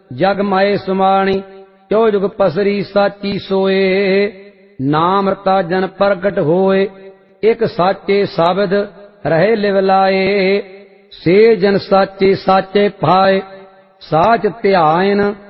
जग माए सुमाणी चौ जुग पसरी साची सोए। नाम रता जन प्रगट होए एक साचे साबिद रहे लिवलाए। से जन साचे साचे पाए साच ध्यान